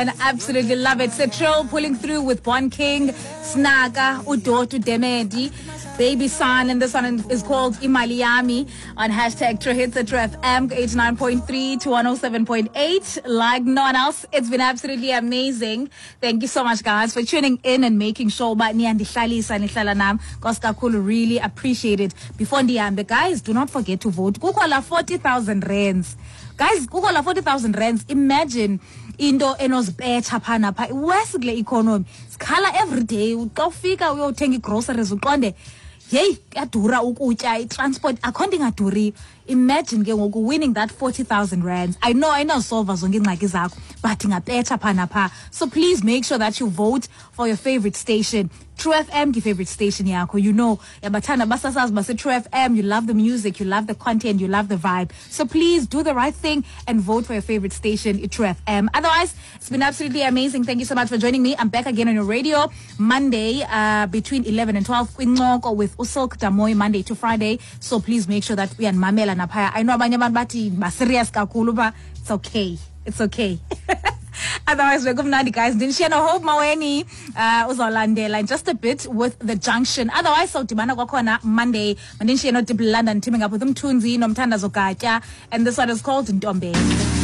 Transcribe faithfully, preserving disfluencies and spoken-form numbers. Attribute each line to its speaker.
Speaker 1: And absolutely love it. Setro pulling through with Bon King, Snaga, Udotu Demedi, Baby Son, and this one is called Imaliami on hashtag True Hits at True F M eighty-nine point three to one oh seven point eight. Like no one else, it's been absolutely amazing. Thank you so much, guys, for tuning in and making sure that ni andihlalisa nihlala nam kakhulu. Really appreciate it. Before ndihambe, guys, do not forget to vote. Kukho la forty thousand rands. Guys, kukho la forty thousand rands. Imagine into enozibetha phana pha iwesi kule economy sikhala every day xa ufika uyothenga igroceries uqonde hey kuyadura ukutya itransport akho ingaduri. Imagine ke ngoku winning that forty thousand rands. I know I know solve zonke ingxaki zakho but ingabetha phana pha. So please make sure that you vote for your favorite station. True F M your favorite station yakho. You know yabathanda basasazi base True F M, you love the music, you love the content, you love the vibe. So please do the right thing and vote for your favorite station, True F M. Otherwise, it's been absolutely amazing. Thank you so much for joining me. I'm back again on your radio Monday uh, between eleven and twelve Kwinqoko with Usilk Damoy, Monday to Friday. So please make sure that we are mamela napaya. I know abanye abantu bathi ba serious kakhulu ba. It's okay. It's okay. Otherwise, we're going guys. Didn't she know hope Maweni uh uzolandela in just a bit with the junction. Otherwise, so Dibana Gokona Monday, and then she know London teaming up with them Tunzi, Nomtanda Zokatya, and this one is called Ndombe.